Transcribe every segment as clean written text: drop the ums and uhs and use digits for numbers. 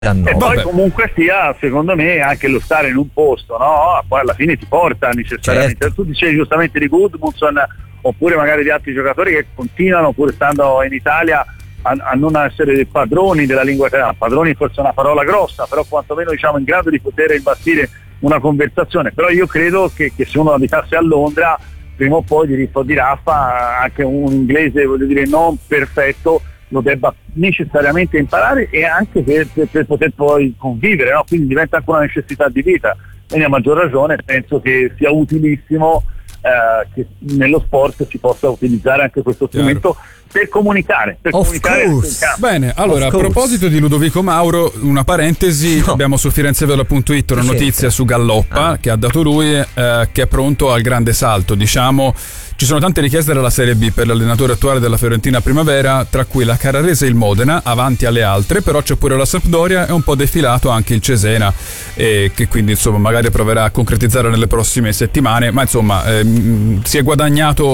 E poi comunque sia, secondo me, anche lo stare in un posto, no? Poi alla fine ti porta necessariamente. Certo. Tu dicevi giustamente di Gudmundsson, oppure magari di altri giocatori che continuano, pur stando in Italia, a non essere padroni della lingua italiana. Padroni forse è una parola grossa, però quantomeno diciamo in grado di poter imbastire una conversazione. Però io credo che se uno abitasse a Londra, prima o poi di Riffo di Raffa, anche un inglese, voglio dire, non perfetto, lo debba necessariamente imparare, e anche per poter poi convivere, no? Quindi diventa anche una necessità di vita. Quindi a maggior ragione penso che sia utilissimo che nello sport si possa utilizzare anche questo strumento per comunicare in campo. Bene, allora, a proposito di Ludovico Mauro, una parentesi, abbiamo su firenzevela.it una notizia su Galloppa che ha dato lui, che è pronto al grande salto, diciamo. Ci sono tante richieste dalla Serie B per l'allenatore attuale della Fiorentina Primavera, tra cui la Carrarese e il Modena, avanti alle altre, però c'è pure la Sampdoria e un po' defilato anche il Cesena, che quindi insomma magari proverà a concretizzare nelle prossime settimane, ma insomma si è guadagnato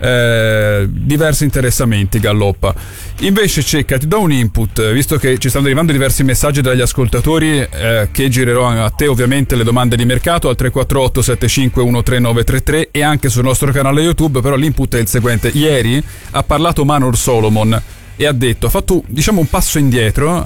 diversi interessamenti Galloppa. Invece Cecca, ti do un input, visto che ci stanno arrivando diversi messaggi dagli ascoltatori, che girerò a te ovviamente le domande di mercato al 348 75 13933 e anche sul nostro canale YouTube. Però l'input è il seguente: ieri ha parlato Manor Solomon e ha detto, ha fatto diciamo un passo indietro,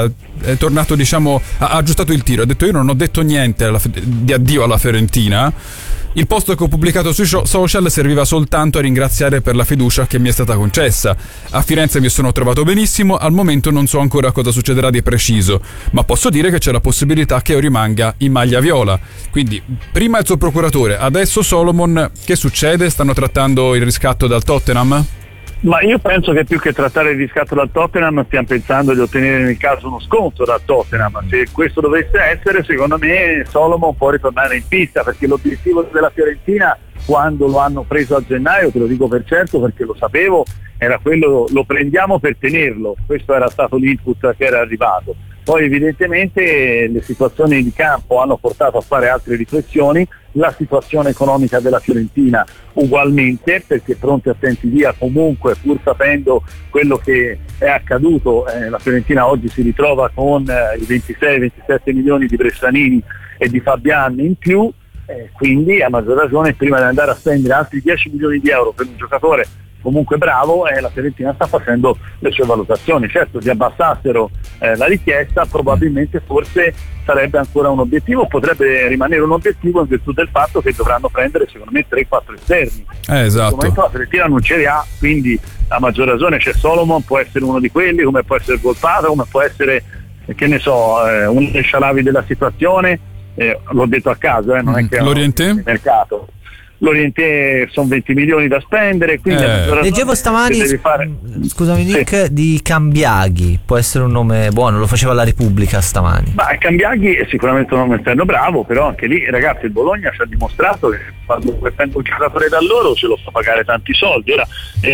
è tornato, diciamo, ha aggiustato il tiro, ha detto: io non ho detto niente di addio alla Fiorentina, il post che ho pubblicato sui social serviva soltanto a ringraziare per la fiducia che mi è stata concessa. A Firenze mi sono trovato benissimo, al momento non so ancora cosa succederà di preciso, ma posso dire che c'è la possibilità che io rimanga in maglia viola. Quindi prima il suo procuratore, adesso Solomon. Che succede? Stanno trattando il riscatto dal Tottenham? Ma io penso che più che trattare il riscatto dal Tottenham stiamo pensando di ottenere nel caso uno sconto dal Tottenham. Se questo dovesse essere, secondo me Solomon può ritornare in pista, perché l'obiettivo della Fiorentina, quando lo hanno preso a gennaio, te lo dico per certo perché lo sapevo, era quello: lo prendiamo per tenerlo. Questo era stato l'input che era arrivato. Poi evidentemente le situazioni di campo hanno portato a fare altre riflessioni, la situazione economica della Fiorentina ugualmente, perché pronti attenti via comunque, pur sapendo quello che è accaduto, la Fiorentina oggi si ritrova con i 26-27 milioni di Bressanini e di Fabian in più, quindi a maggior ragione prima di andare a spendere altri 10 milioni di euro per un giocatore comunque bravo, la Fiorentina sta facendo le sue valutazioni. Certo, se abbassassero la richiesta, probabilmente forse sarebbe ancora un obiettivo, potrebbe rimanere un obiettivo in virtù del fatto che dovranno prendere secondo me 3-4 esterni. Esatto. In questo momento la Fiorentina non ce li ha, quindi a maggior ragione c'è Solomon, può essere uno di quelli, come può essere Volpato, come può essere, che ne so, uno dei scialavi della situazione, l'ho detto a caso, non è che è un mercato. L'Orienté sono 20 milioni da spendere, quindi leggevo stamani, scusami Nick, di Cambiaghi, può essere un nome buono, lo faceva la Repubblica stamani. Ma Cambiaghi è sicuramente un nome esterno bravo, però anche lì ragazzi il Bologna ci ha dimostrato che quando prende un giocatore da loro ce lo fa pagare tanti soldi. Ora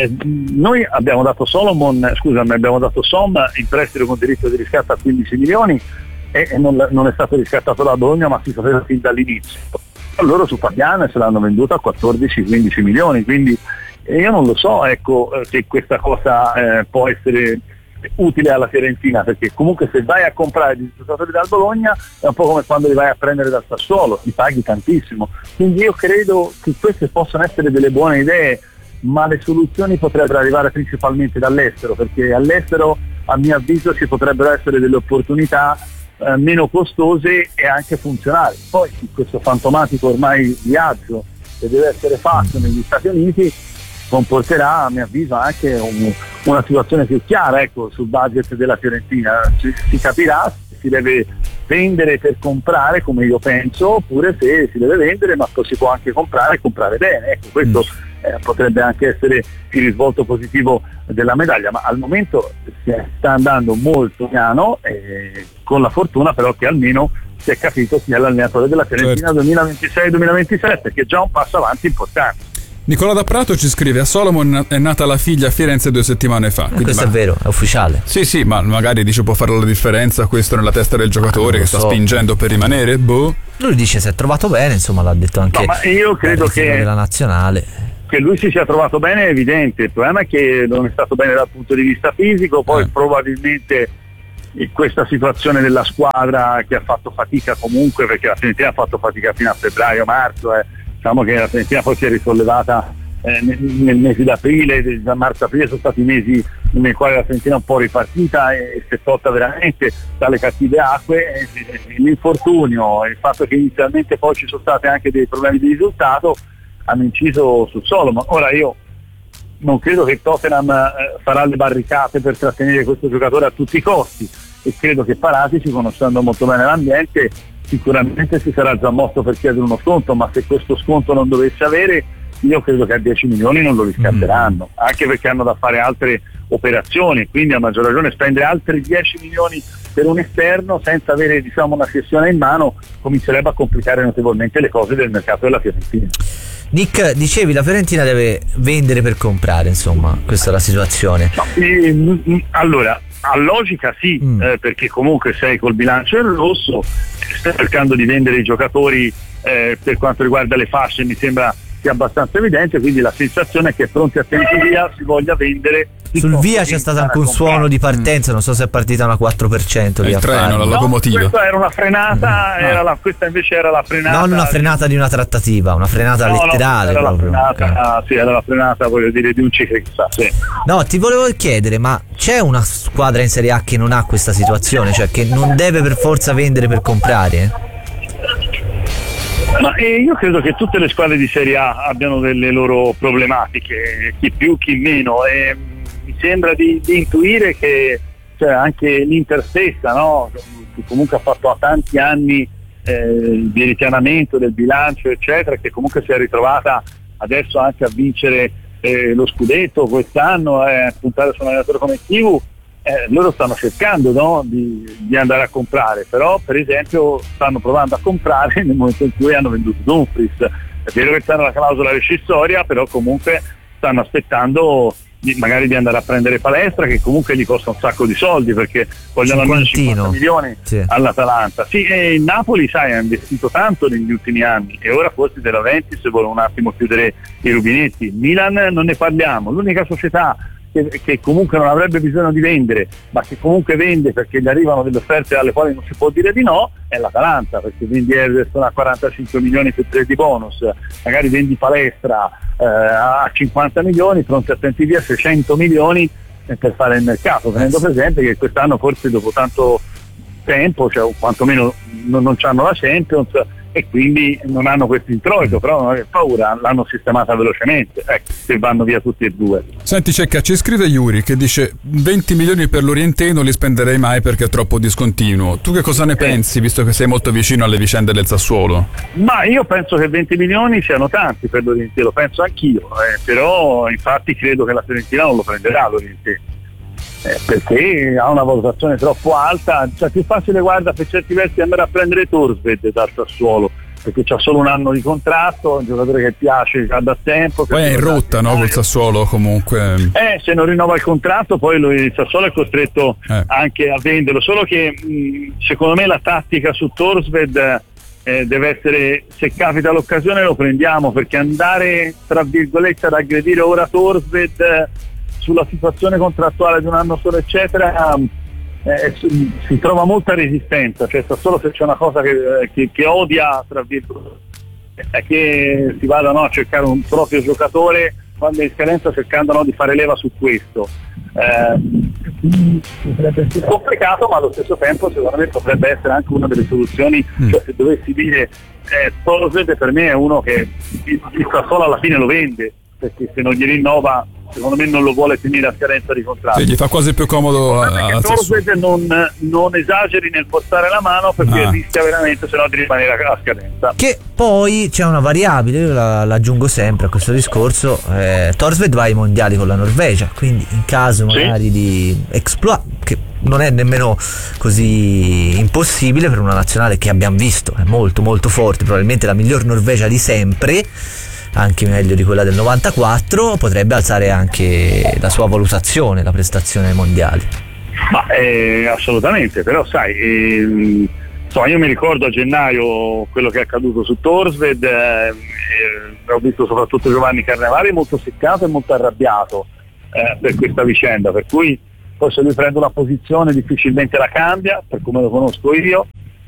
noi abbiamo dato abbiamo dato Som in prestito con diritto di riscatto a 15 milioni e non è stato riscattato da Bologna, ma si sapeva fin dall'inizio. Loro su Fabian se l'hanno venduto a 14-15 milioni, quindi io non lo so, ecco, se questa cosa può essere utile alla Fiorentina, perché comunque se vai a comprare dei giocatori dal Bologna è un po' come quando li vai a prendere dal Sassuolo, li paghi tantissimo. Quindi io credo che queste possano essere delle buone idee, ma le soluzioni potrebbero arrivare principalmente dall'estero, perché all'estero a mio avviso ci potrebbero essere delle opportunità meno costose e anche funzionali. Poi questo fantomatico ormai viaggio che deve essere fatto negli Stati Uniti comporterà a mio avviso anche una situazione più chiara, ecco, sul budget della Fiorentina. Si capirà se si deve vendere per comprare, come io penso, oppure se si deve vendere ma si può anche comprare e comprare bene, ecco, questo potrebbe anche essere il risvolto positivo della medaglia, ma al momento si sta andando molto piano, con la fortuna però che almeno si è capito chi è l'allenatore della Fiorentina 2026-2027, che è già un passo avanti importante. Nicola da Prato ci scrive: a Solomon è nata la figlia a Firenze 2 settimane fa. Questo è vero, è ufficiale. Sì, ma magari dice può fare la differenza questo nella testa del giocatore che sta spingendo per rimanere. Lui dice si è trovato bene, insomma l'ha detto anche. No, ma io credo che la nazionale. Che lui si sia trovato bene è evidente, il problema è che non è stato bene dal punto di vista fisico, poi probabilmente questa situazione della squadra che ha fatto fatica comunque, perché la Fiorentina ha fatto fatica fino a febbraio-marzo, diciamo che la Fiorentina poi si è risollevata nel mese d'aprile, da marzo-aprile sono stati mesi nei quali la Fiorentina è un po' ripartita e si è tolta veramente dalle cattive acque. L'infortunio, il fatto che inizialmente poi ci sono stati anche dei problemi di risultato hanno inciso sul Solomon. Ora io non credo che Tottenham farà le barricate per trattenere questo giocatore a tutti i costi, e credo che Paratici, conoscendo molto bene l'ambiente, sicuramente si sarà già mosso per chiedere uno sconto, ma se questo sconto non dovesse avere, io credo che a 10 milioni non lo riscatteranno, anche perché hanno da fare altre operazioni, quindi a maggior ragione spendere altri 10 milioni per un esterno senza avere, diciamo, una cessione in mano comincerebbe a complicare notevolmente le cose del mercato della Fiorentina. Nick, dicevi la Fiorentina deve vendere per comprare, insomma, questa è la situazione. No, allora, a logica sì, perché comunque sei col bilancio in rosso, stai cercando di vendere i giocatori, per quanto riguarda le fasce mi sembra sia abbastanza evidente, quindi la sensazione è che pronti a tempi via si voglia vendere. Sul via c'è stato anche un suono di partenza, non so se è partita una 4%. Il treno, la locomotiva. Questa era una frenata, questa invece era la frenata. Non una frenata di una trattativa, una frenata letterale. Era proprio. La frenata, sì, era la frenata, voglio dire, di un ciclista. Sì. No, ti volevo chiedere, ma c'è una squadra in Serie A che non ha questa situazione, cioè che non deve per forza vendere per comprare? Ma io credo che tutte le squadre di Serie A abbiano delle loro problematiche, chi più chi meno, e mi sembra di intuire che anche l'Inter stessa, no? Che comunque ha fatto tanti anni di ripianamento del bilancio eccetera, che comunque si è ritrovata adesso anche a vincere lo scudetto quest'anno, puntare su un allenatore come Chivu. Loro stanno cercando, no, di andare a comprare, però per esempio stanno provando a comprare nel momento in cui hanno venduto Dumfries. È vero che hanno la clausola rescissoria, però comunque stanno aspettando magari di andare a prendere Palestra, che comunque gli costa un sacco di soldi, perché vogliono almeno 50 milioni all'Atalanta. Sì, e il Napoli, sai, ha investito tanto negli ultimi anni e ora forse della Ventis vuole un attimo chiudere i rubinetti. Milan non ne parliamo, l'unica società che comunque non avrebbe bisogno di vendere, ma che comunque vende perché gli arrivano delle offerte alle quali non si può dire di no, è l'Atalanta, perché vendi Ederson a 45 milioni per 3 di bonus, magari vendi Palestra a 50 milioni, pronti a tempi via 600 milioni per fare il mercato, tenendo presente che quest'anno forse dopo tanto tempo, cioè quantomeno non hanno la Champions e quindi non hanno questo introito, però non avete paura, l'hanno sistemata velocemente, se vanno via tutti e due. Senti Cecca, ci scrive Yuri che dice 20 milioni per l'Orientè non li spenderei mai perché è troppo discontinuo. Tu che cosa ne pensi, visto che sei molto vicino alle vicende del Sassuolo? Ma io penso che 20 milioni siano tanti per l'Orientè, lo penso anch'io, però infatti credo che la Fiorentina non lo prenderà l'Orientè. Perché ha una valutazione troppo alta, cioè più facile, guarda, per certi versi andare a prendere Torsved dal Sassuolo, perché c'ha solo un anno di contratto, un giocatore che piace già da tempo. Poi è in rotta, no, col Sassuolo comunque. Se non rinnova il contratto poi il Sassuolo è costretto anche a venderlo, solo che secondo me la tattica su Torsved deve essere, se capita l'occasione lo prendiamo, perché andare tra virgolette ad aggredire ora Torsved sulla situazione contrattuale di un anno solo eccetera, si trova molta resistenza, cioè solo se c'è una cosa che odia tra virgolette è che si vada a cercare un proprio giocatore quando è in scadenza, cercando di fare leva su questo. Sarebbe più complicato, ma allo stesso tempo secondo me potrebbe essere anche una delle soluzioni, cioè se dovessi dire Torsved per me è uno che il Sassuolo alla fine lo vende, perché se non gli rinnova secondo me non lo vuole finire a scadenza di contratto. Gli fa quasi più comodo a Torsved non esageri nel portare la mano, perché rischia veramente se no di rimanere a scadenza. Che poi c'è una variabile, io l'aggiungo sempre a questo discorso, Torsved va ai mondiali con la Norvegia, quindi in caso magari di exploit, che non è nemmeno così impossibile per una nazionale che abbiamo visto è molto molto forte, probabilmente la miglior Norvegia di sempre, anche meglio di quella del 94, potrebbe alzare anche la sua valutazione, la prestazione ai mondiali. Ma assolutamente, però sai, io mi ricordo a gennaio quello che è accaduto su Torsved, ho visto soprattutto Giovanni Carnevali molto seccato e molto arrabbiato per questa vicenda, per cui poi se lui prende una posizione difficilmente la cambia, per come lo conosco io.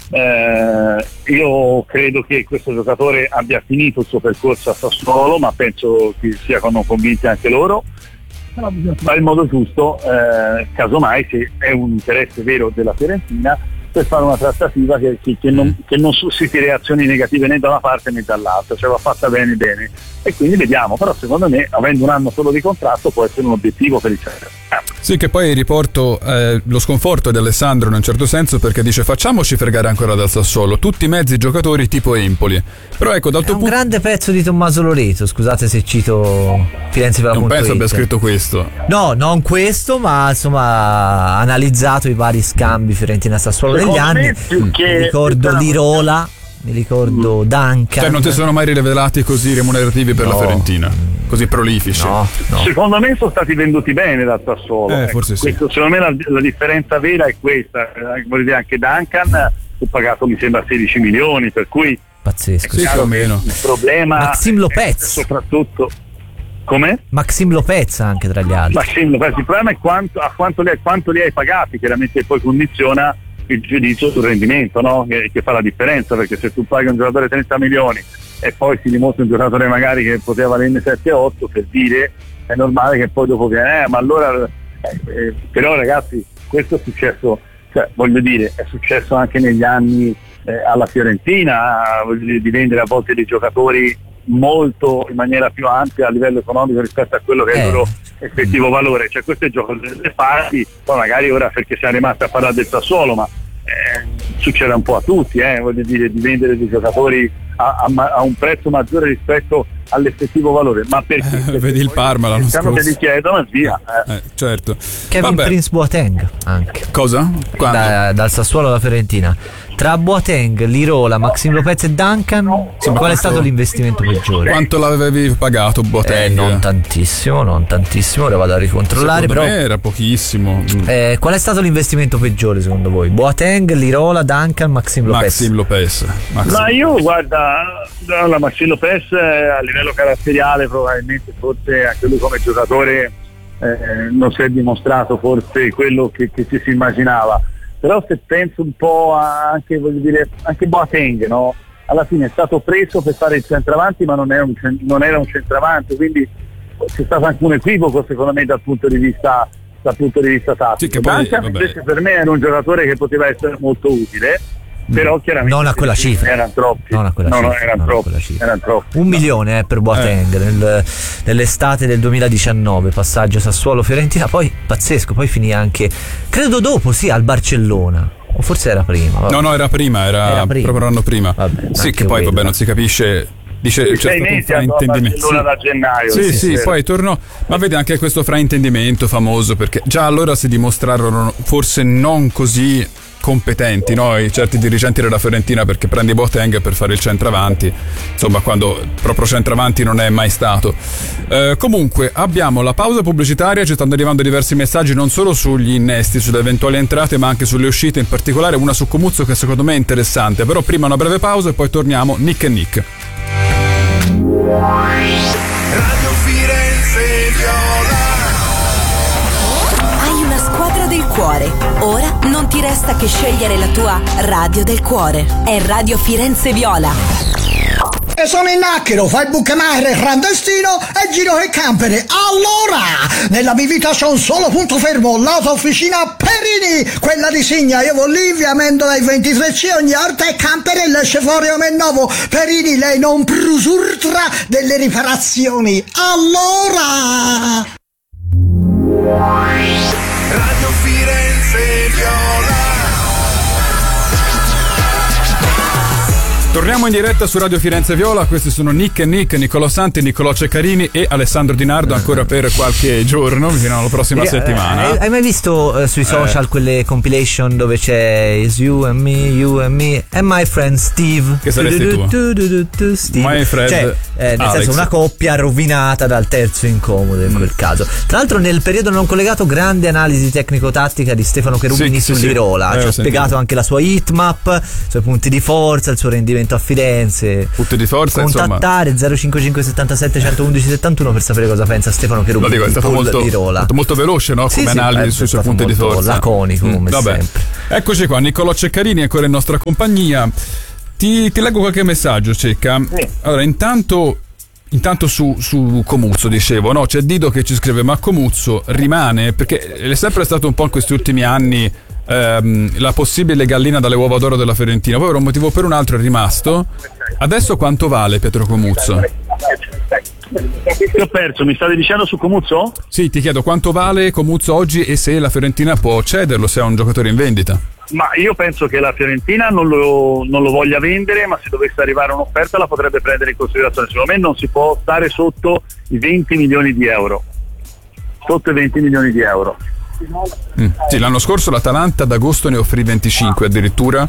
Io credo che questo giocatore abbia finito il suo percorso a Sassuolo, ma penso che siano convinti anche loro. Però bisogna fare il modo giusto, casomai se è un interesse vero della Fiorentina, per fare una trattativa che non susciti reazioni negative né da una parte né dall'altra, cioè va fatta bene, e quindi vediamo. Però secondo me, avendo un anno solo di contratto, può essere un obiettivo per il Celtic. Sì, che poi riporto lo sconforto di Alessandro in un certo senso, perché dice facciamoci fregare ancora dal Sassuolo, tutti mezzi giocatori tipo Empoli. Però ecco, dal tuo punto, un grande pezzo di Tommaso Loreto, scusate se cito Firenze per la non penso abbia scritto questo. No, non questo, ma insomma ha analizzato i vari scambi Fiorentina-Sassuolo negli anni. Mi ricordo Lirola, mi ricordo Duncan. Cioè non ti sono mai rivelati così remunerativi per la Fiorentina, così prolifici? No. Secondo me sono stati venduti bene dal Sassuolo. Forse sì. Questo, secondo me la differenza vera è questa. Voglio dire, anche Duncan fu pagato mi sembra 16 milioni, per cui pazzesco. Sì, più o meno. Il problema Maxim Lopez soprattutto. Come? Maxim Lopez anche tra gli altri. Maxim Lopez, il problema è quanto li hai pagati, chiaramente poi condiziona il giudizio sul rendimento, no? Che fa la differenza, perché se tu paghi un giocatore 30 milioni e poi si dimostra un giocatore magari che poteva valerne 7-8, per dire, è normale che poi dopo viene ma allora però ragazzi, questo è successo, cioè voglio dire, è successo anche negli anni alla Fiorentina, voglio dire, di vendere a volte dei giocatori molto in maniera più ampia a livello economico rispetto a quello che è il loro effettivo valore, cioè questo è il gioco delle parti. Poi magari ora, perché siamo rimasti a parlare del Sassuolo, ma succede un po' a tutti, voglio dire, di vendere dei giocatori a un prezzo maggiore rispetto all'effettivo valore, ma perché? Vedi il Parma l'anno scorso che li chiedono e via. Certo. Kevin Prince Boateng anche. Cosa? Dal Sassuolo alla Fiorentina. Tra Boateng, Lirola, Maxim Lopez e Duncan, qual è stato l'investimento peggiore? Quanto l'avevi pagato Boateng? Non tantissimo, ora vado a ricontrollare. Secondo però me era pochissimo. Qual è stato l'investimento peggiore secondo voi? Boateng, Lirola, Duncan, Maxim Lopez? Ma io guarda, la Maxim Lopez a livello caratteriale probabilmente, forse anche lui come giocatore non si è dimostrato forse quello che ci si immaginava. Però se penso un po' anche, voglio dire, anche Boateng, no? Alla fine è stato preso per fare il centravanti, ma non era un centravanti, quindi c'è stato anche un equivoco secondo me dal punto di vista tattico. Sì, che poi, invece per me era un giocatore che poteva essere molto utile, però chiaramente non a quella cifra, erano troppi. Erano troppi. 1 milione per Boateng nell'estate del 2019, passaggio Sassuolo-Fiorentina, poi pazzesco, poi finì anche credo dopo al Barcellona, o forse era prima. Vabbè. No, era prima. Proprio l'anno prima. Vabbè, sì, che poi non si capisce. Dice c'è stato un fraintendimento da gennaio. Sì, poi tornò, ma vede anche questo fraintendimento famoso, perché già allora si dimostrarono forse non così competenti, no? I certi dirigenti della Fiorentina, perché prendi Boateng per fare il centravanti, insomma, quando proprio centravanti non è mai stato. Comunque abbiamo la pausa pubblicitaria, ci stanno arrivando diversi messaggi non solo sugli innesti, sulle eventuali entrate, ma anche sulle uscite, in particolare una su Comuzzo che secondo me è interessante. Però prima una breve pausa e poi torniamo Nick e Nick. Radio Firenze Viola. Hai una squadra del cuore. Ora non ti resta che scegliere la tua radio del cuore. È Radio Firenze Viola. E sono in Nacchero, fai il bucamaire clandestino e giro che campere. Allora, nella mia vita c'è un solo punto fermo, l'auto-officina Perini, quella di Signa. Io vado lì, via Mendola ai 23C, ogni volta è campere e l'esce fuori come nuovo. Perini, lei non prusurtra delle riparazioni. Allora! Radio Firenze Viola. Torniamo in diretta su Radio Firenze Viola, questi sono Nick e Nick, Nicolò Santi, Nicolò Ceccarini e Alessandro Di Nardo ancora per qualche giorno, fino alla prossima settimana. Hai mai visto sui social quelle compilation dove c'è Is you and me and my friend Steve? Che saresti tu? Steve. My friend cioè, nel Alex. senso una coppia rovinata dal terzo incomodo in quel caso. Tra l'altro nel periodo non collegato grande analisi tecnico-tattica di Stefano Cherubini su Lirola, ci ha spiegato anche la sua heatmap, i suoi punti di forza, il suo rendimento appuntamento a Firenze. Punti di forza, contattare insomma. 055 77 111 71 per sapere cosa pensa Stefano Cherubini. È stato molto veloce, no? Come analisi sui suoi punti di forza. Laconico come sempre. Eccoci qua, Niccolò Ceccarini è ancora in nostra compagnia. Ti leggo qualche messaggio, Cecca. Allora, intanto su Comuzzo, dicevo, no? C'è Dido che ci scrive: ma Comuzzo rimane, perché è sempre stato un po' in questi ultimi anni la possibile gallina dalle uova d'oro della Fiorentina, poi per un motivo o per un altro è rimasto. Adesso quanto vale Pietro Comuzzo? Ti ho perso, mi stavi dicendo su Comuzzo? Sì, ti chiedo quanto vale Comuzzo oggi e se la Fiorentina può cederlo, se è un giocatore in vendita. Ma io penso che la Fiorentina non lo voglia vendere, ma se dovesse arrivare un'offerta la potrebbe prendere in considerazione. Secondo me non si può stare sotto i 20 milioni di euro. Sotto i 20 milioni di euro. Sì, l'anno scorso l'Atalanta ad agosto ne offrì 25 addirittura,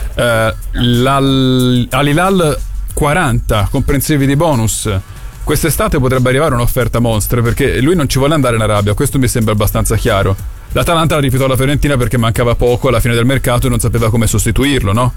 Al-Hilal 40 comprensivi di bonus. Quest'estate potrebbe arrivare un'offerta monstra, perché lui non ci vuole andare in Arabia, questo mi sembra abbastanza chiaro. L'Atalanta la rifiutò alla Fiorentina perché mancava poco alla fine del mercato e non sapeva come sostituirlo, no?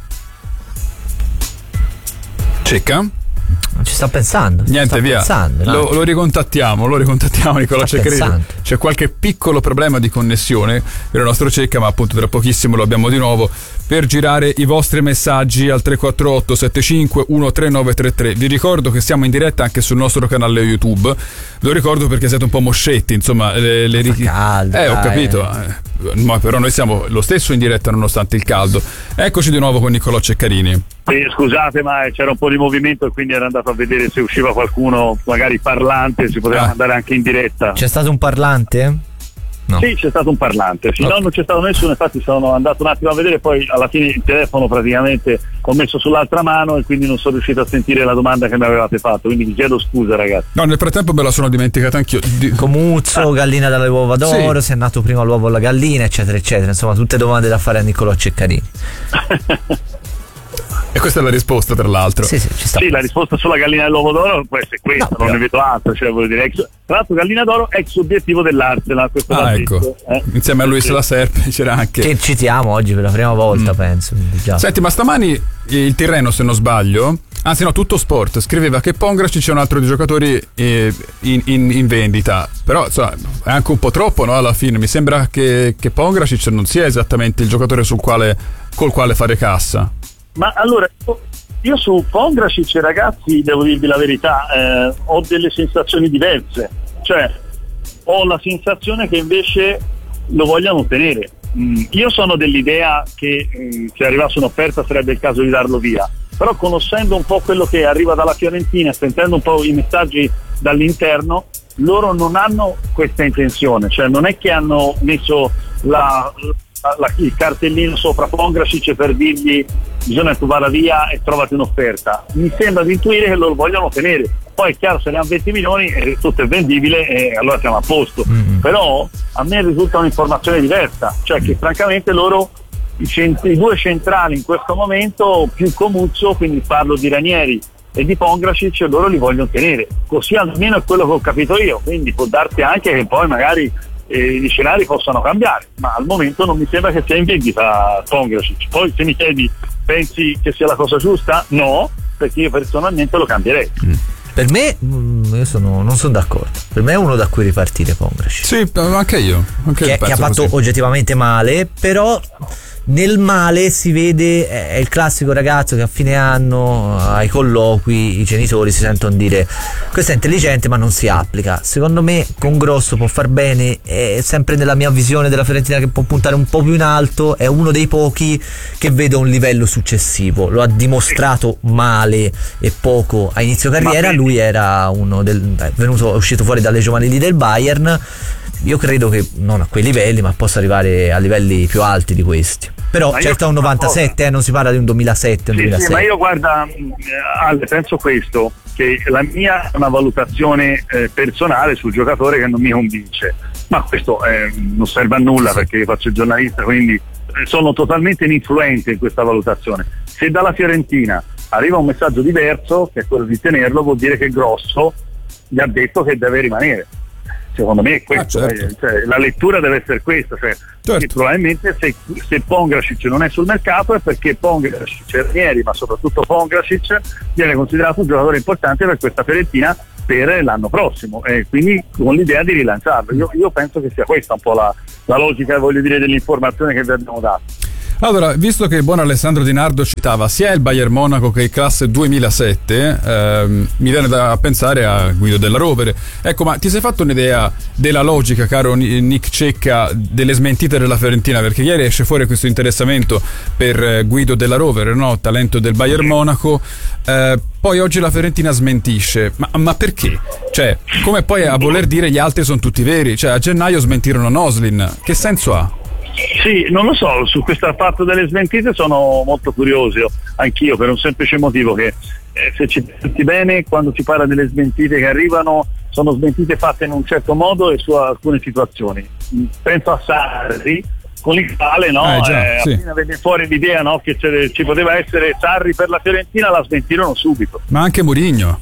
Cecca? Ci sta pensando. Niente, via. Lo ricontattiamo Niccolò Ceccarini. C'è qualche piccolo problema di connessione per il nostro Cecca, ma appunto tra pochissimo lo abbiamo di nuovo per girare i vostri messaggi al 348 75 13933. Vi ricordo che siamo in diretta anche sul nostro canale YouTube. Lo ricordo perché siete un po' moscetti, insomma, caldo, ho capito. Ma però noi siamo lo stesso in diretta nonostante il caldo. Eccoci di nuovo con Niccolò Ceccarini. Scusate, ma c'era un po' di movimento e quindi ero andato a vedere se usciva qualcuno, magari parlante, si poteva andare anche in diretta. C'è stato un parlante? No. Sì, c'è stato un parlante, no, non c'è stato nessuno, infatti sono andato un attimo a vedere, poi alla fine il telefono praticamente ho messo sull'altra mano e quindi non sono riuscito a sentire la domanda che mi avevate fatto, quindi vi chiedo scusa, ragazzi. No, nel frattempo me la sono dimenticata anch'io. Comuzzo, gallina dalle uova d'oro, se è nato prima l'uovo o la gallina, eccetera eccetera, insomma tutte domande da fare a Niccolò Ceccarini. E questa è la risposta, tra l'altro. Sì, ci sta. Sì, la risposta sulla gallina dell'uovo d'oro può essere questa, non ne vedo altro, cioè voglio dire, tra l'altro gallina d'oro ex obiettivo dell'Arsenal, questo ecco. Insieme a Luis La Serpe c'era anche, che citiamo oggi per la prima volta, penso. Già. Senti, ma stamani il Tirreno, se non sbaglio, anzi no, Tutto Sport scriveva che Pongracic c'è un altro di giocatori in vendita, però insomma è anche un po' troppo, no? Alla fine mi sembra che Pongracic non sia esattamente il giocatore col quale fare cassa. Ma allora, io su Pongracic, ragazzi, devo dirvi la verità, ho delle sensazioni diverse, cioè ho la sensazione che invece lo vogliano ottenere. Io sono dell'idea che se arrivasse un'offerta sarebbe il caso di darlo via, però conoscendo un po' quello che arriva dalla Fiorentina, sentendo un po' i messaggi dall'interno, loro non hanno questa intenzione, cioè non è che hanno messo il cartellino sopra Pongracic per dirgli bisogna che tu vada via e trovati un'offerta. Mi sembra di intuire che lo vogliono tenere, poi è chiaro, se ne ha 20 milioni e tutto è vendibile e allora siamo a posto. Però a me risulta un'informazione diversa, cioè che francamente loro i due centrali in questo momento più Comuzzo, quindi parlo di Ranieri e di Pongracic, loro li vogliono tenere, così almeno è quello che ho capito io, quindi può darsi anche che poi magari gli scenari possano cambiare, ma al momento non mi sembra che sia in vendita Pongracic. Poi se mi chiedi, pensi che sia la cosa giusta? No, perché io personalmente lo cambierei. Per me, io non sono d'accordo. Per me è uno da cui ripartire Pongracic. Sì, anche io. Che ha fatto oggettivamente male, però nel male si vede, è il classico ragazzo che a fine anno ai colloqui i genitori si sentono dire questo è intelligente ma non si applica. Secondo me con Grosso può far bene, è sempre nella mia visione della Fiorentina che può puntare un po' più in alto, è uno dei pochi che vedo un livello successivo, lo ha dimostrato male e poco a inizio carriera, lui era è uscito fuori dalle giovanili del Bayern. Io credo che non a quei livelli, ma possa arrivare a livelli più alti di questi. Però certo è un 97, non si parla di un 2007, un 2006. Sì, ma io guarda, Ale, penso questo, che la mia è una valutazione personale sul giocatore che non mi convince. Ma questo non serve a nulla perché io faccio il giornalista, quindi sono totalmente ininfluente in questa valutazione. Se dalla Fiorentina arriva un messaggio diverso, che è quello di tenerlo, vuol dire che Grosso gli ha detto che deve rimanere. Secondo me è questo, certo. Cioè, la lettura deve essere questa, cioè, certo. che probabilmente se Pongracic non è sul mercato è perché Pongracic e Ranieri, ma soprattutto Pongracic, viene considerato un giocatore importante per questa Fiorentina per l'anno prossimo, e quindi con l'idea di rilanciarlo. Io penso che sia questa un po' la logica, voglio dire, dell'informazione che vi abbiamo dato. Allora, visto che il buon Alessandro Di Nardo citava sia il Bayern Monaco che il classe 2007, mi viene da pensare a Guido Della Rovere. Ecco, ma ti sei fatto un'idea della logica, caro Nick Cecca, delle smentite della Fiorentina? Perché ieri esce fuori questo interessamento per Guido Della Rovere, no? Talento del Bayern Monaco. Poi oggi la Fiorentina smentisce, ma perché? Cioè, come poi a voler dire gli altri sono tutti veri? Cioè, a gennaio smentirono Noslin, che senso ha? Sì, non lo so, su questo fatto delle smentite sono molto curioso anch'io, per un semplice motivo che se ci pensi bene, quando si parla delle smentite che arrivano, sono smentite fatte in un certo modo e su alcune situazioni. Penso a Sarri, con il quale appena venne fuori l'idea, no, che ci poteva essere Sarri per la Fiorentina, la smentirono subito. Ma anche Mourinho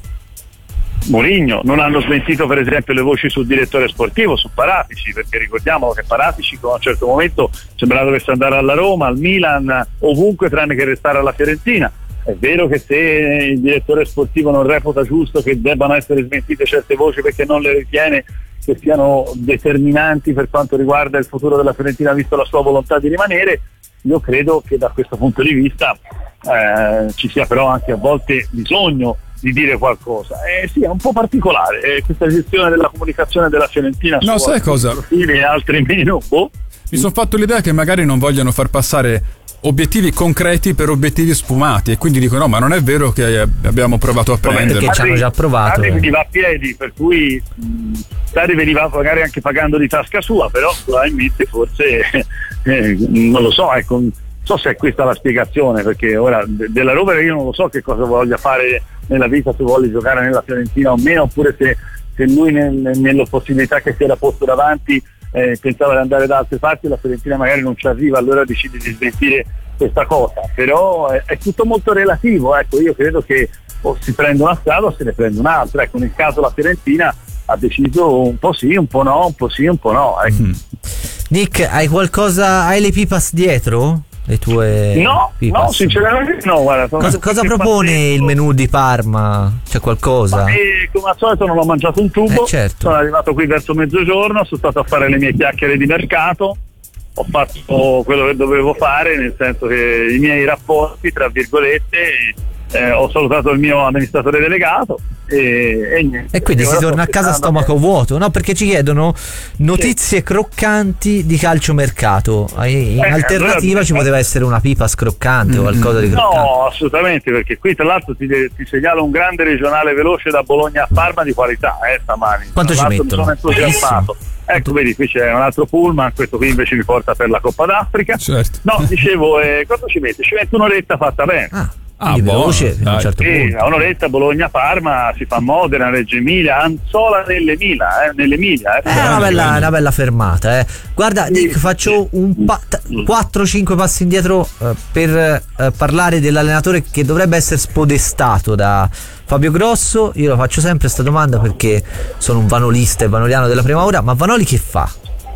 non hanno smentito per esempio le voci sul direttore sportivo, su Paratici, perché ricordiamolo che Paratici a un certo momento sembrava dovesse andare alla Roma, al Milan, ovunque tranne che restare alla Fiorentina. È vero che se il direttore sportivo non reputa giusto che debbano essere smentite certe voci perché non le ritiene che siano determinanti per quanto riguarda il futuro della Fiorentina visto la sua volontà di rimanere, io credo che da questo punto di vista ci sia però anche a volte bisogno di dire qualcosa. Sì, è un po' particolare questa gestione della comunicazione della Fiorentina. No, sai cosa? E altri meno. Mi sono fatto l'idea che magari non vogliono far passare obiettivi concreti per obiettivi sfumati e quindi dicono no, ma non è vero che abbiamo provato a prendere. Perché ci hanno già provato. Sarri veniva a piedi, per cui Sarri veniva magari anche pagando di tasca sua, però probabilmente forse non lo so, ecco, non so se è questa la spiegazione, perché ora Della Rovere io non lo so che cosa voglia fare nella vita, se vuole giocare nella Fiorentina o meno, oppure se lui nelle possibilità che si era posto davanti pensava di andare da altre parti, la Fiorentina magari non ci arriva, allora decide di smentire questa cosa, però è tutto molto relativo, ecco, io credo che o si prende una strada o se ne prende un'altra, ecco, nel caso la Fiorentina ha deciso un po' sì, un po' no, un po' sì, un po' no, ecco. Nick, hai le pipas dietro? Le tue pipas? No, sinceramente no, guarda. Cosa propone il menù di Parma? C'è qualcosa? Come al solito non ho mangiato un tubo, certo. Sono arrivato qui verso mezzogiorno, sono stato a fare le mie chiacchiere di mercato, ho fatto quello che dovevo fare, nel senso che i miei rapporti, tra virgolette, ho salutato il mio amministratore delegato e niente. E quindi si torna a casa a stomaco vuoto, no? Perché ci chiedono notizie croccanti di calciomercato. In alternativa allora, ci poteva essere una pipa croccante o qualcosa di croccante. No, assolutamente, perché qui tra l'altro ti segnalo un grande regionale veloce da Bologna a Parma di qualità, stamani. Quanto ci mettono? Mi sono entusiasmato. Ecco, vedi, qui c'è un altro pullman, questo qui invece mi porta per la Coppa d'Africa. Certo. No, dicevo, quanto ci mette? Ci mette un'oretta fatta bene. Veloce fino a un certo punto. Un'oretta Bologna-Parma, si fa Modena, Reggio Emilia, Anzola nell'Emilia. Una bella fermata. Guarda, Nick, faccio 4-5 passi indietro per parlare dell'allenatore che dovrebbe essere spodestato da Fabio Grosso. Io lo faccio sempre questa domanda perché sono un vanolista e vanoliano della prima ora, ma Vanoli che fa?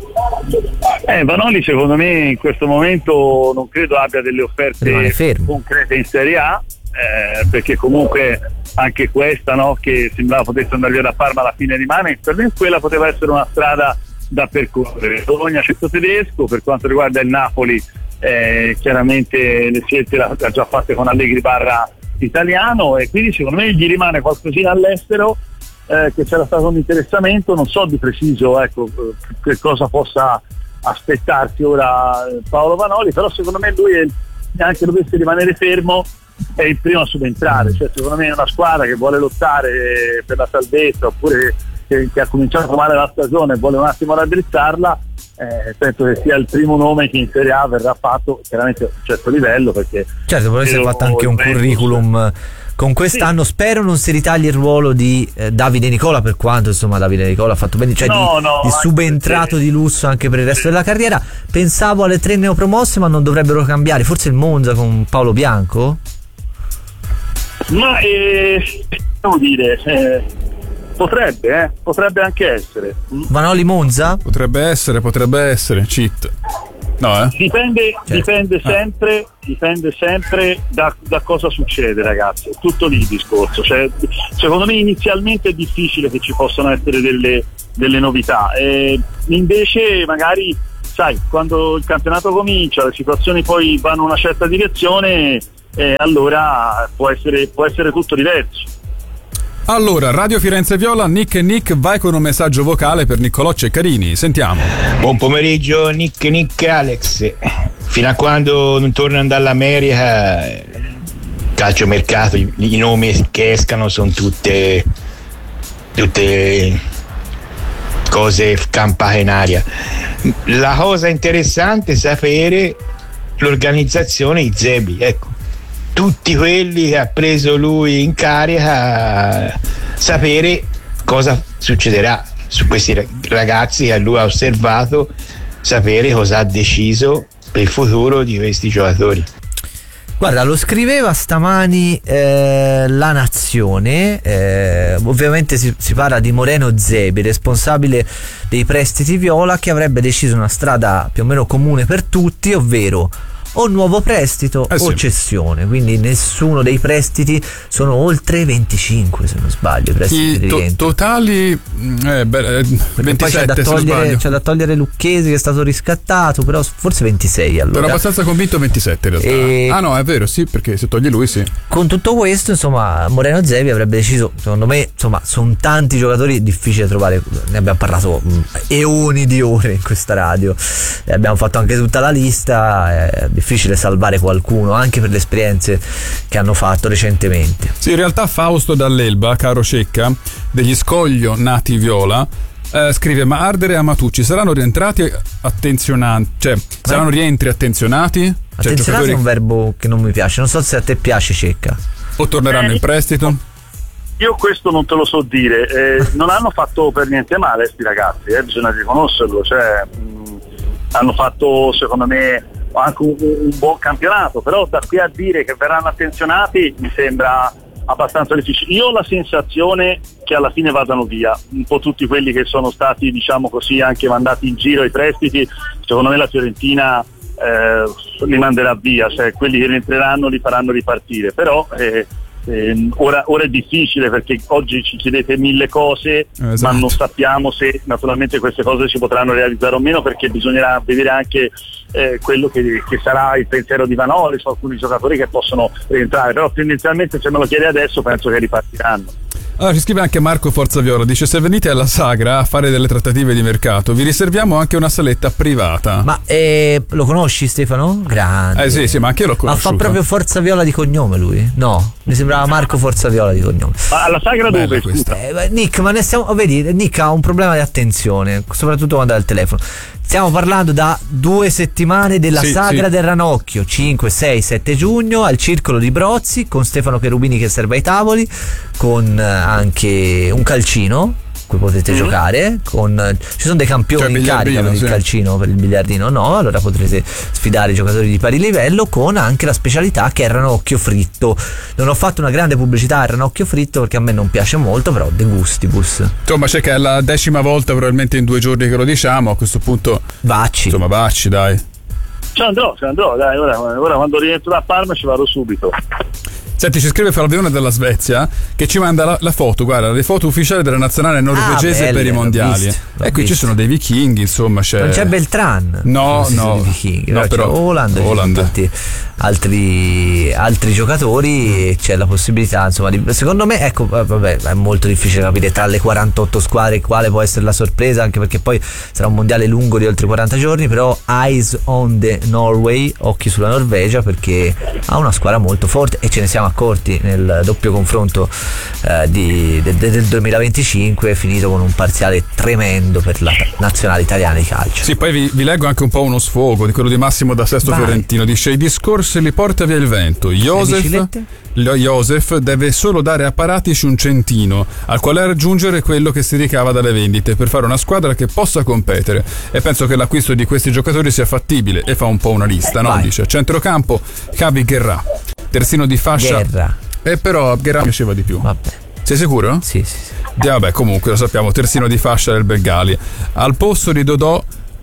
Vanoli secondo me in questo momento non credo abbia delle offerte concrete in Serie A, perché comunque anche questa, no, che sembrava potesse andare via da Parma, alla fine rimane, per me quella poteva essere una strada da percorrere. Bologna centro tedesco, per quanto riguarda il Napoli chiaramente le scelte le ha già fatte con Allegri / italiano, e quindi secondo me gli rimane qualcosina all'estero, che c'era stato un interessamento, non so di preciso, ecco, che cosa possa aspettarsi ora Paolo Vanoli, però secondo me lui neanche dovesse rimanere fermo, è il primo a subentrare, cioè secondo me è una squadra che vuole lottare per la salvezza, oppure che ha cominciato male la stagione e vuole un attimo raddrizzarla, penso che sia il primo nome che in Serie A verrà fatto chiaramente a un certo livello, perché certo può essere fatto anche un curriculum con quest'anno. Sì. Spero non si ritagli il ruolo di Davide Nicola, per quanto insomma Davide Nicola ha fatto bene, cioè di subentrato di lusso anche per il resto della carriera. Pensavo alle 3 neopromosse, ma non dovrebbero cambiare, forse il Monza con Paolo Bianco? Ma devo dire Potrebbe anche essere. Vanoli Monza? Potrebbe essere, cheat. No, Dipende sempre da cosa succede, ragazzi. È tutto lì il discorso. Cioè, secondo me inizialmente è difficile che ci possano essere delle novità. Invece magari, sai, quando il campionato comincia, le situazioni poi vanno in una certa direzione, allora può essere tutto diverso. Allora, Radio Firenze Viola, Nick vai con un messaggio vocale per Niccolò Ceccarini, sentiamo. Buon pomeriggio Nick Alex, fino a quando non tornano dall'America, calciomercato, i nomi che escano sono tutte cose campate in aria. La cosa interessante è sapere l'organizzazione di Zebi, ecco. Tutti quelli che ha preso lui in carica, sapere cosa succederà su questi ragazzi che lui ha osservato, sapere cosa ha deciso per il futuro di questi giocatori. Guarda, lo scriveva stamani La Nazione, ovviamente si parla di Moreno Zebi, responsabile dei prestiti viola, che avrebbe deciso una strada più o meno comune per tutti, ovvero o nuovo prestito o cessione, quindi nessuno dei prestiti, sono oltre 25 se non sbaglio i prestiti di rientro. Totali 27 poi c'è da togliere Lucchesi che è stato riscattato, però forse 26 allora. Ero abbastanza convinto 27 in realtà. No, è vero, sì, perché se togli lui sì. Con tutto questo, insomma, Moreno Zebi avrebbe deciso, secondo me, insomma, sono tanti giocatori, difficile trovare, ne abbiamo parlato eoni di ore in questa radio, abbiamo fatto anche tutta la lista, difficile salvare qualcuno anche per le esperienze che hanno fatto recentemente. Sì, in realtà Fausto dall'Elba, caro Cecca, degli Scoglio nati viola, scrive: ma Ardere e Amatucci saranno rientrati attenzionati, cioè saranno rientri attenzionati? Attenzionati è un verbo che non mi piace, non so se a te piace, Cecca. O torneranno in prestito? Io questo non te lo so dire, non hanno fatto per niente male sti ragazzi, bisogna riconoscerlo, cioè hanno fatto secondo me anche un buon campionato, però da qui a dire che verranno attenzionati mi sembra abbastanza difficile. Io ho la sensazione che alla fine vadano via un po' tutti quelli che sono stati, diciamo così, anche mandati in giro ai prestiti. Secondo me la Fiorentina li manderà via, cioè quelli che rientreranno li faranno ripartire, però ora è difficile perché oggi ci chiedete 1000 cose, esatto, ma non sappiamo se naturalmente queste cose si potranno realizzare o meno, perché bisognerà vedere anche quello che sarà il pensiero di Vanoli su alcuni giocatori che possono rientrare, però tendenzialmente se me lo chiedi adesso penso che ripartiranno. Allora ci scrive anche Marco Forzaviola, dice: se venite alla Sagra a fare delle trattative di mercato vi riserviamo anche una saletta privata. Ma lo conosci Stefano? Grande. Sì, ma anche io l'ho conosciuto. Ma fa proprio Forzaviola di cognome lui? No, mi sembrava Marco Forzaviola di cognome. Ma alla Sagra dove? Nick, ma vedi, Nick ha un problema di attenzione, soprattutto quando ha il telefono. Stiamo parlando da 2 settimane della Sagra del Ranocchio, 5, 6, 7 giugno al Circolo di Brozzi, con Stefano Cherubini che serve ai tavoli, con anche un calcino cui potete giocare, ci sono dei campioni in carica per il calcino, per il biliardino no, allora potrete sfidare i giocatori di pari livello, con anche la specialità che è il ranocchio fritto. Non ho fatto una grande pubblicità al ranocchio fritto perché a me non piace molto, però de gustibus. Insomma, c'è che è la 10ª volta probabilmente in 2 giorni che lo diciamo, a questo punto vacci, dai. Ci andrò, dai, ora quando rientro da Parma ci vado subito. Senti, ci scrive Flavione della Svezia che ci manda la foto, guarda, le foto ufficiali della nazionale norvegese belle, per i mondiali. L'ho qui ci sono dei vichinghi, insomma, non c'è Beltran. No, vichinghi, no, però Holland. Tanti altri giocatori, c'è la possibilità, insomma, secondo me, ecco, vabbè, è molto difficile capire tra le 48 squadre quale può essere la sorpresa, anche perché poi sarà un mondiale lungo di oltre 40 giorni, però eyes on the Norway, occhi sulla Norvegia, perché ha una squadra molto forte e ce ne siamo accorti nel doppio confronto del 2025, finito con un parziale tremendo per la nazionale italiana di calcio. Sì, poi vi leggo anche un po' uno sfogo di quello di Massimo da Sesto Fiorentino, dice: i discorsi li porta via il vento, Josef deve solo dare a Paratici un centino al quale aggiungere quello che si ricava dalle vendite per fare una squadra che possa competere, e penso che l'acquisto di questi giocatori sia fattibile, e fa un po' una lista, no? Dice: centrocampo Cavi Guerra, terzino di fascia Guerra. Però Guerra mi piaceva di più. Vabbè. Sei sicuro? Sì. Vabbè, comunque lo sappiamo, terzino di fascia del Bengali. Al posto di Dodò,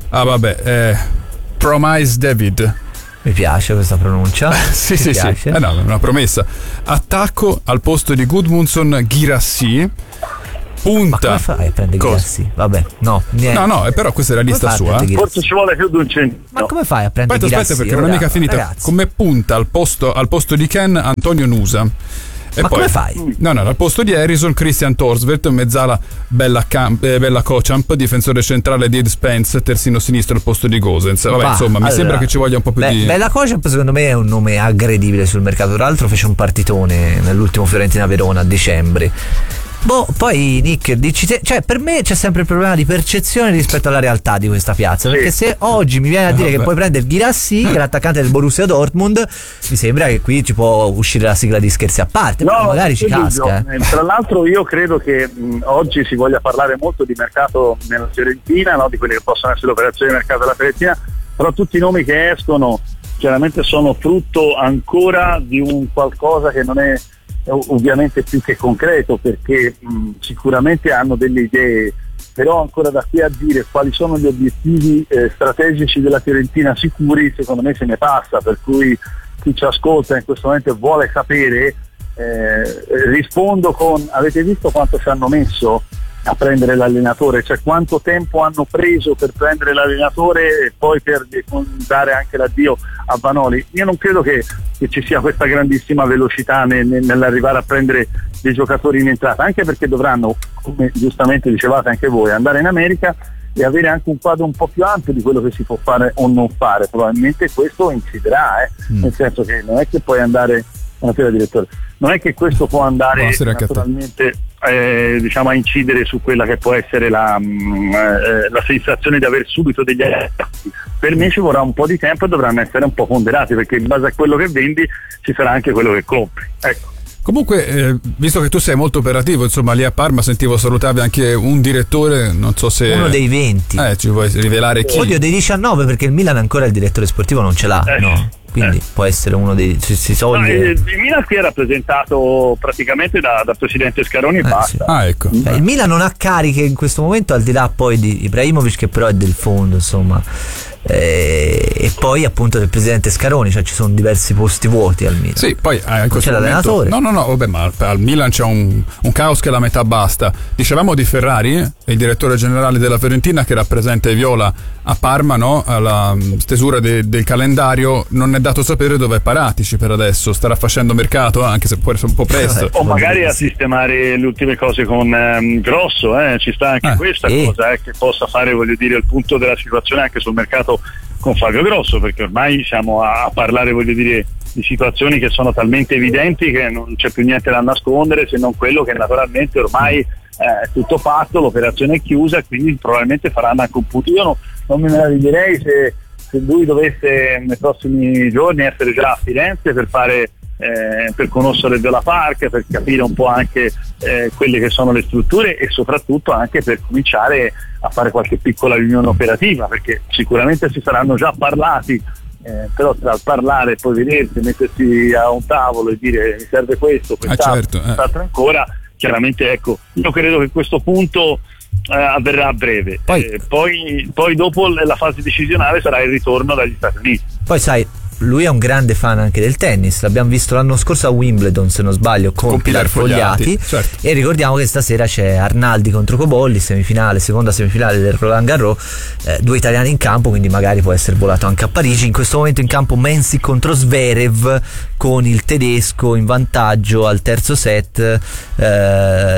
Promise David. Mi piace questa pronuncia. Sì. No, è una promessa. Attacco al posto di Gudmundsson, Girassi. Punta. Ma come fai a prendere Girassi? Vabbè, no, niente. No, però questa è la lista sua. Forse ci vuole più di un centro. Ma come fai a prendere Girassi? Aspetta, perché non è mica finita. Ragazzi. Come punta al posto di Ken, Antonio Nusa. E ma poi, come fai? No, al posto di Harrison, Christian Thorsveld, mezzala Bella Kochamp, difensore centrale di Ed Spence, terzino sinistro al posto di Gosens. Vabbè, insomma, mi sembra che ci voglia un po' più di... Bella Kochamp secondo me è un nome aggredibile sul mercato, tra l'altro fece un partitone nell'ultimo Fiorentina-Verona a dicembre. Poi Nick, dici te, cioè per me c'è sempre il problema di percezione rispetto alla realtà di questa piazza, perché se oggi mi viene a dire che puoi prendere Girassi, che è l'attaccante del Borussia Dortmund, mi sembra che qui ci può uscire la sigla di Scherzi a parte, però magari ci casca. Tra l'altro io credo che oggi si voglia parlare molto di mercato nella Fiorentina, no? Di quelle che possono essere le operazioni di mercato della Fiorentina, però tutti i nomi che escono chiaramente sono frutto ancora di un qualcosa che non è ovviamente più che concreto, perché sicuramente hanno delle idee, però ancora da qui a dire quali sono gli obiettivi strategici della Fiorentina sicuri, secondo me se ne passa, per cui chi ci ascolta in questo momento vuole sapere, rispondo con: avete visto quanto ci hanno messo a prendere l'allenatore, cioè quanto tempo hanno preso per prendere l'allenatore e poi per dare anche l'addio a Vanoli? Io non credo che ci sia questa grandissima velocità nell'arrivare a prendere dei giocatori in entrata, anche perché dovranno, come giustamente dicevate anche voi, andare in America e avere anche un quadro un po' più ampio di quello che si può fare o non fare. Probabilmente questo inciderà, nel senso che non è che puoi andare, buonasera direttore, non è che questo può andare naturalmente diciamo a incidere su quella che può essere la sensazione di aver subito degli attacchi. Per me ci vorrà un po' di tempo e dovranno essere un po' ponderati, perché in base a quello che vendi ci sarà anche quello che compri, ecco. Comunque, visto che tu sei molto operativo, insomma, lì a Parma sentivo salutavi anche un direttore, non so se... Uno dei 20. Ci vuoi rivelare chi? Oddio, dei 19, perché il Milan ancora il direttore sportivo non ce l'ha, no? Quindi può essere uno dei... si toglie... il Milan si è rappresentato praticamente da presidente Scaroni e basta. Sì. Ecco. Il Milan non ha cariche in questo momento, al di là poi di Ibrahimovic, che però è del fondo, insomma. E poi appunto del presidente Scaroni, cioè ci sono diversi posti vuoti al Milan. Sì, poi in questo c'è momento, l'allenatore. No, vabbè, ma al Milan c'è un caos che la metà basta. Dicevamo di Ferrari, il direttore generale della Fiorentina, che rappresenta i viola a Parma, no? Alla stesura del calendario non è dato sapere dove è Paratici per adesso. Starà facendo mercato, anche se può essere un po' presto. O magari a sistemare le ultime cose con Grosso, ci sta anche questa cosa, che possa fare, voglio dire, il punto della situazione anche sul mercato con Fabio Grosso, perché ormai siamo a parlare, voglio dire, di situazioni che sono talmente evidenti che non c'è più niente da nascondere, se non quello che naturalmente ormai è tutto fatto, l'operazione è chiusa, quindi probabilmente faranno anche un punto. Io non mi meraviglierei se lui dovesse nei prossimi giorni essere già a Firenze per fare per conoscere il Viola Park, per capire un po' anche quelle che sono le strutture e soprattutto anche per cominciare a fare qualche piccola riunione operativa, perché sicuramente si saranno già parlati, però tra il parlare e poi vedersi, mettersi a un tavolo e dire mi serve questo, quest'altro, quest'altro ancora, chiaramente ecco, io credo che questo punto avverrà a breve. Poi dopo la fase decisionale sarà il ritorno dagli Stati Uniti. Poi sai, lui è un grande fan anche del tennis, l'abbiamo visto l'anno scorso a Wimbledon, se non sbaglio, con Pilar Fogliati, certo. E ricordiamo che stasera c'è Arnaldi contro Cobolli, seconda semifinale del Roland Garros, 2 italiani in campo, quindi magari può essere volato anche a Parigi. In questo momento in campo Mensik contro Zverev, con il tedesco in vantaggio al terzo set, 7-5,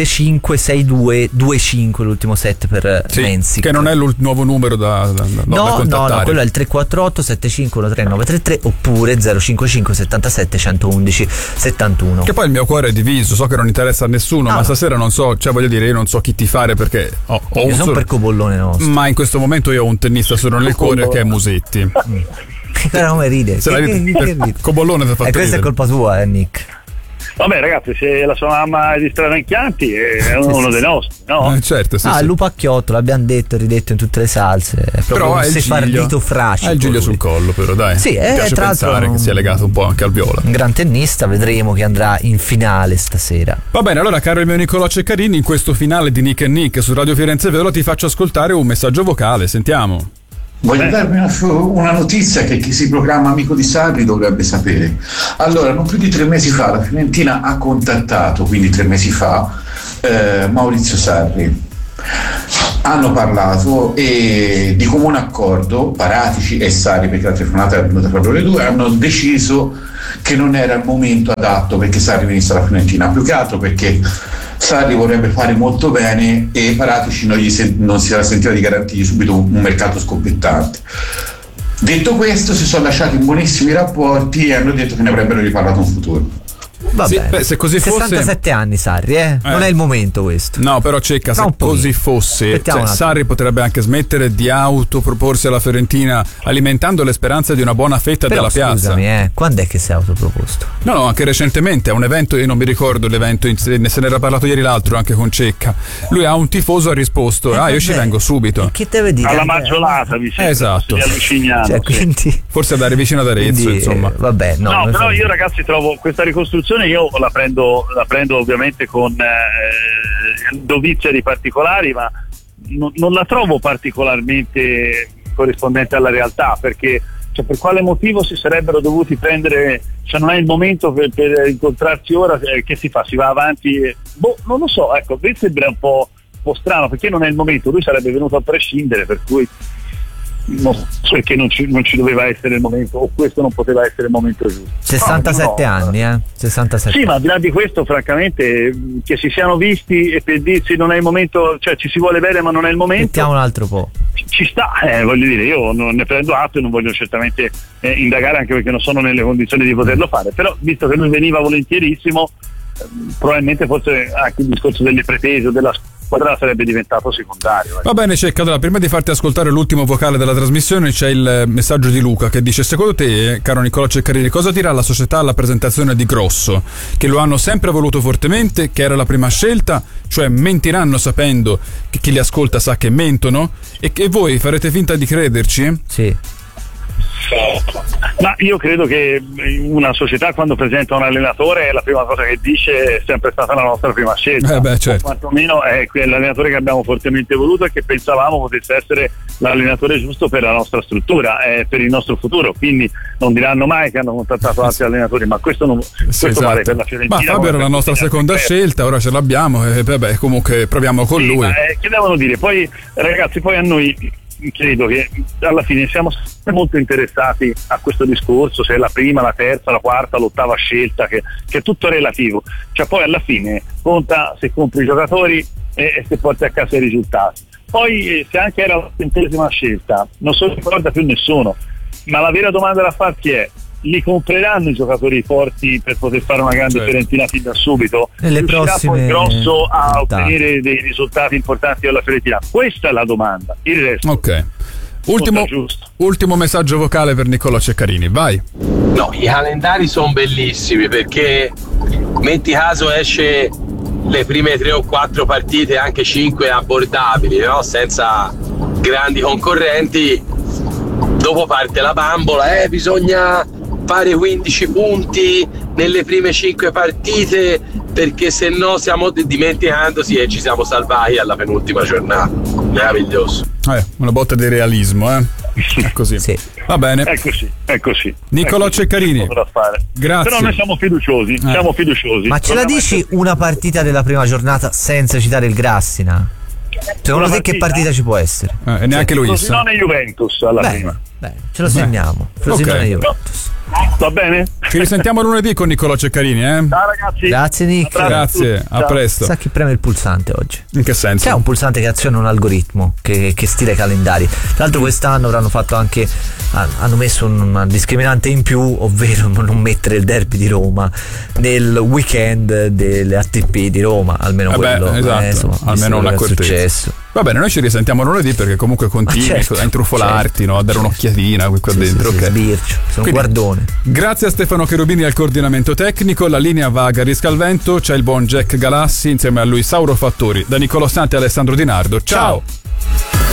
6-2, 2-5 l'ultimo set per Mensik, che non è il nuovo numero da contattare. No, quello è il 348 75 13 933 oppure 055 77 111 71. Che poi il mio cuore è diviso, so che non interessa a nessuno, ma stasera non so, cioè voglio dire, io non so chi tifare, perché io sono per Cobollone nostro, ma in questo momento io ho un tennista solo nel cuore che è Musetti. Come ride? Cobollone ti ha fatto questa è colpa tua, Nick. Vabbè ragazzi, se la sua mamma è di Strada in Chianti è uno dei nostri, no? Certo, sì. Il lupacchiotto, l'abbiamo detto e ridetto in tutte le salse. È proprio però un è sefardito fracico. Ha il Giglio sul collo, però dai. Sì, mi piace tra l'altro pensare che sia legato un po' anche al viola. Un gran tennista, vedremo che andrà in finale stasera. Va bene, allora caro il mio Niccolò Ceccarini, in questo finale di Nick and Nick su Radio Firenze Viola ti faccio ascoltare un messaggio vocale, sentiamo. Voglio darvi una notizia che chi si proclama amico di Sarri dovrebbe sapere. Allora, non più di 3 mesi fa la Fiorentina ha contattato, quindi 3 mesi fa, Maurizio Sarri. Hanno parlato e di comune accordo Paratici e Sarri, perché la telefonata è venuta proprio le due, hanno deciso che non era il momento adatto perché Sarri venisse alla Fiorentina, più che altro perché Sarri vorrebbe fare molto bene e Paratici non si era sentiva di garantirgli subito un mercato scoppiettante. Detto questo, si sono lasciati in buonissimi rapporti e hanno detto che ne avrebbero riparlato in futuro. Va Sì, bene. beh, se così 67 anni Sarri, non è il momento questo. No, però Cecca, se così fosse, Sarri potrebbe anche smettere di autoproporsi alla Fiorentina alimentando le speranze di una buona fetta però, della piazza. Scusami, quando è che si è autoproposto? No, anche recentemente a un evento, io non mi ricordo l'evento, se ne era parlato ieri l'altro anche con Cecca. Lui a un tifoso ha risposto: io ci vengo subito. Che deve dire? Alla maggiolata, vicino. Esatto. Quindi, forse andare vicino ad Arezzo, insomma. Vabbè, no, però io ragazzi trovo questa ricostruzione, io la prendo ovviamente con dovizia di particolari, ma non la trovo particolarmente corrispondente alla realtà, perché per quale motivo si sarebbero dovuti prendere, non è il momento per incontrarsi ora, che si fa? Si va avanti? Non lo so, ecco, mi sembra un po' strano, perché non è il momento, lui sarebbe venuto a prescindere, per cui non so perché non ci doveva essere il momento, o questo non poteva essere il momento giusto. 67 anni, 67. Sì, ma al di là di questo, francamente, che si siano visti e per dirsi non è il momento, ci si vuole bene ma non è il momento. Mettiamo un altro po'. Ci sta, voglio dire, io non ne prendo atto e non voglio certamente indagare, anche perché non sono nelle condizioni di poterlo fare, però visto che lui veniva volentierissimo, probabilmente forse anche il discorso delle pretese o della squadra sarebbe diventato secondario. Va bene, Cecca, allora prima di farti ascoltare l'ultimo vocale della trasmissione c'è il messaggio di Luca che dice: secondo te, caro Niccolò Ceccarini, cosa dirà la società alla presentazione di Grosso? Che lo hanno sempre voluto fortemente, che era la prima scelta, cioè mentiranno sapendo che chi li ascolta sa che mentono, e che voi farete finta di crederci? Sì. Ma io credo che una società, quando presenta un allenatore, la prima cosa che dice è sempre stata la nostra prima scelta, certo. O quantomeno è l'allenatore che abbiamo fortemente voluto e che pensavamo potesse essere l'allenatore giusto per la nostra struttura, per il nostro futuro, quindi non diranno mai che hanno contattato altri allenatori, ma questo vale per la Fiorentina. Ma Fabio era la nostra seconda scelta, ora ce l'abbiamo e comunque proviamo con lui. Che devono dire? Poi ragazzi, a noi credo che alla fine siamo molto interessati a questo discorso, se è la prima, la terza, la quarta, l'ottava scelta, che è tutto relativo, poi alla fine conta se compri i giocatori e se porti a casa i risultati. Poi se anche era la 20ª scelta non se lo ricorda più nessuno, ma la vera domanda da farsi è: li compreranno i giocatori forti per poter fare una grande Fiorentina fin da subito? Nelle prossime poi Grosso a ottenere dei risultati importanti della Fiorentina? Questa è la domanda, il resto ok. Ultimo messaggio vocale per Niccolò Ceccarini, vai. No, i calendari sono bellissimi, perché metti caso esce le prime 3 o 4 partite, anche 5 abbordabili, no? Senza grandi concorrenti, dopo parte la bambola, bisogna fare 15 punti nelle prime 5 partite, perché se no stiamo dimenticandosi e ci siamo salvati alla penultima giornata. Meraviglioso. Una botta di realismo, È così. Sì. Va bene. È così. Niccolò Ceccarini, grazie. Però noi siamo fiduciosi, Ma ce la dici una partita della prima giornata senza citare il Grassina? Secondo te che partita ci può essere? E neanche Luis. Frosinone e Juventus alla prima. Ce lo segniamo. Frosinone e Juventus. Va bene? Ci risentiamo lunedì con Niccolò Ceccarini, Ciao ragazzi. Grazie Nick. Grazie, a presto. Sa chi preme il pulsante oggi? In che senso? C'è un pulsante che aziona un algoritmo che stila i calendari. Tra l'altro quest'anno avranno fatto anche, hanno messo una discriminante in più, ovvero non mettere il derby di Roma nel weekend delle ATP di Roma, almeno quello. Esatto, insomma, almeno una è successo. Va bene, noi ci risentiamo lunedì perché comunque continui a intrufolarti, no? A dare un'occhiatina qui qua dentro. Sì, sbircio, sono un guardone. Grazie a Stefano Cherubini al coordinamento tecnico. La linea va a Garisca al Vento. C'è il buon Jack Galassi insieme a lui Sauro Fattori. Da Nicolò Santi e Alessandro Di Nardo. Ciao.